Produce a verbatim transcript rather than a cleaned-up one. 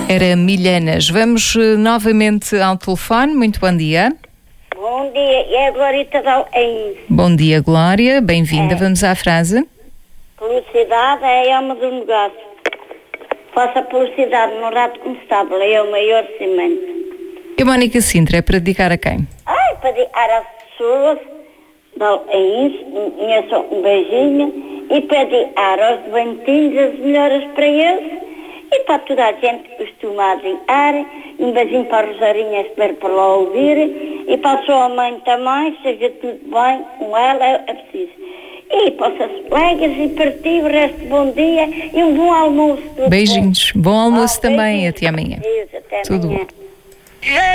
Era Milhanas. Vamos uh, novamente ao telefone. Muito bom dia. Bom dia, é a Glorita da é isso. Bom dia, Glória. Bem-vinda. É. Vamos à frase. Publicidade é a alma do negócio. Faça publicidade no rato constável, é o maior cimento. E a Mónica Sintra é para dedicar a quem? Ai, para dedicar às pessoas, não, é isso, um beijinho, e para dedicar aos doentinhos as melhoras para eles, e para toda a gente que costuma adiar, um beijinho para a Rosarinha, espero por lá ouvir, e para a sua mãe também, seja tudo bem com ela, é preciso. E para os seus colegas, e para ti, o resto bom dia e um bom almoço. Beijinhos. Bom, bom almoço oh, também. Beijinhos. Até amanhã. Deus, até Tudo amanhã. bom.